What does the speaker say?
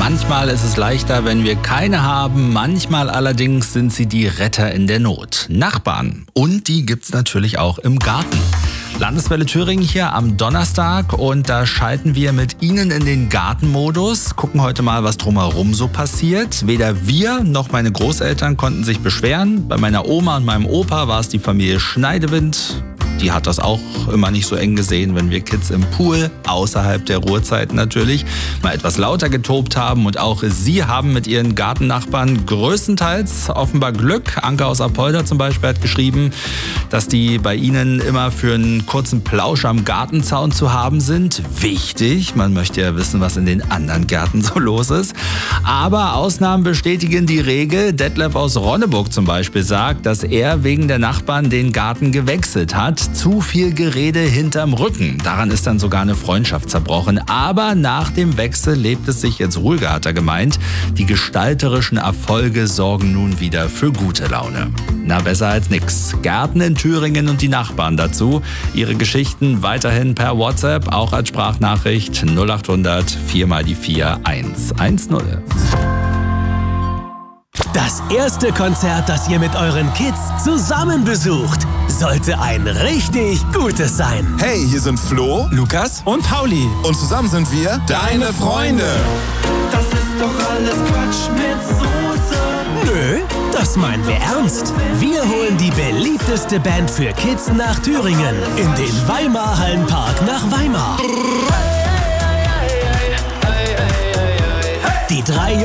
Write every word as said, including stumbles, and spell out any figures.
Manchmal ist es leichter, wenn wir keine haben. Manchmal allerdings sind sie die Retter in der Not. Nachbarn. Und die gibt's natürlich auch im Garten. Landeswelle Thüringen hier am Donnerstag und da schalten wir mit Ihnen in den Gartenmodus, gucken heute mal, was drumherum so passiert. Weder wir noch meine Großeltern konnten sich beschweren. Bei meiner Oma und meinem Opa war es die Familie Schneidewind. Die hat das auch immer nicht so eng gesehen, wenn wir Kids im Pool, außerhalb der Ruhezeiten natürlich, mal etwas lauter getobt haben. Und auch sie haben mit ihren Gartennachbarn größtenteils offenbar Glück. Anke aus Apolda zum Beispiel hat geschrieben, dass die bei ihnen immer für einen kurzen Plausch am Gartenzaun zu haben sind. Wichtig, man möchte ja wissen, was in den anderen Gärten so los ist. Aber Ausnahmen bestätigen die Regel. Detlef aus Ronneburg zum Beispiel sagt, dass er wegen der Nachbarn den Garten gewechselt hat. Zu viel Gerede hinterm Rücken. Daran ist dann sogar eine Freundschaft zerbrochen. Aber nach dem Wechsel lebt es sich jetzt ruhiger, hat er gemeint. Die gestalterischen Erfolge sorgen nun wieder für gute Laune. Na, besser als nix. Gärten in Thüringen und die Nachbarn dazu. Ihre Geschichten weiterhin per WhatsApp, auch als Sprachnachricht null acht hundert vier mal die vier eins eins null. Das erste Konzert, das ihr mit euren Kids zusammen besucht, sollte ein richtig gutes sein. Hey, hier sind Flo, Lukas und Pauli. und zusammen sind wir Deine Freunde. Das ist doch alles Quatsch mit Soße. Nö, das meinen wir ernst. Wir holen die beliebteste Band für Kids nach Thüringen in den Weimar Hallenpark nach Weimar. Die drei